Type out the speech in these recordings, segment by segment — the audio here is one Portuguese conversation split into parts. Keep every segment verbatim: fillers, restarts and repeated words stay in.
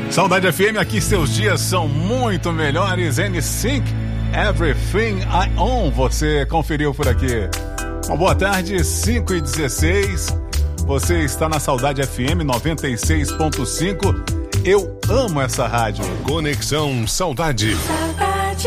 Saudade F M, aqui seus dias são muito melhores. N Sync, Everything I Own, você conferiu por aqui. Uma boa tarde, cinco e dezesseis. Você está na Saudade F M noventa e seis ponto cinco. Eu amo essa rádio. Conexão Saudade. Saudade.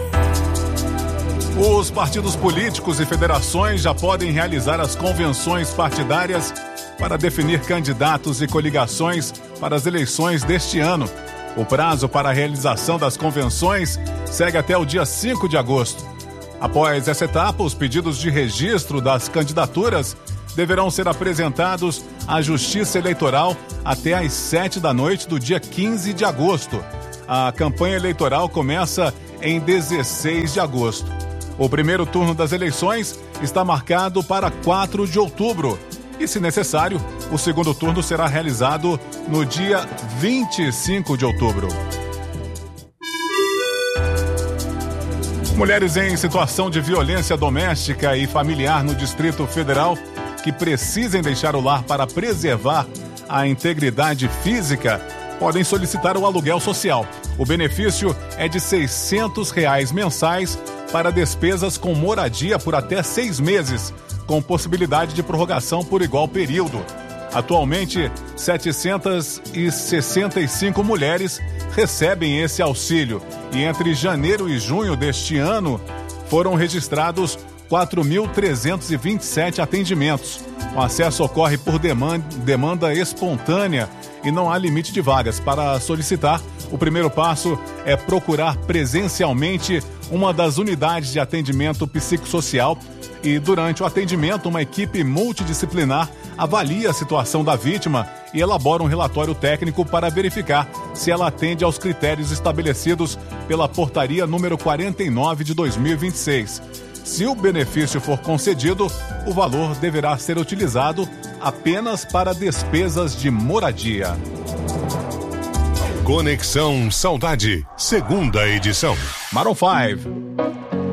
Os partidos políticos e federações já podem realizar as convenções partidárias para definir candidatos e coligações para as eleições deste ano. O prazo para a realização das convenções segue até o dia cinco de agosto. Após essa etapa, os pedidos de registro das candidaturas deverão ser apresentados à Justiça Eleitoral até às sete da noite do dia quinze de agosto. A campanha eleitoral começa em dezesseis de agosto. O primeiro turno das eleições está marcado para quatro de outubro. E, se necessário, o segundo turno será realizado no dia vinte e cinco de outubro. Mulheres em situação de violência doméstica e familiar no Distrito Federal que precisem deixar o lar para preservar a integridade física podem solicitar o aluguel social. O benefício é de seiscentos reais mensais para despesas com moradia por até seis meses, com possibilidade de prorrogação por igual período. Atualmente, setecentas e sessenta e cinco mulheres recebem esse auxílio e entre janeiro e junho deste ano foram registrados quatro mil trezentos e vinte e sete atendimentos. O acesso ocorre por demanda, demanda espontânea e não há limite de vagas. Para solicitar, o primeiro passo é procurar presencialmente uma das unidades de atendimento psicossocial e, durante o atendimento, uma equipe multidisciplinar avalia a situação da vítima e elabora um relatório técnico para verificar se ela atende aos critérios estabelecidos pela Portaria número quarenta e nove de dois mil e vinte e seis. Se o benefício for concedido, o valor deverá ser utilizado apenas para despesas de moradia. Conexão Saudade, segunda edição. Maroon five.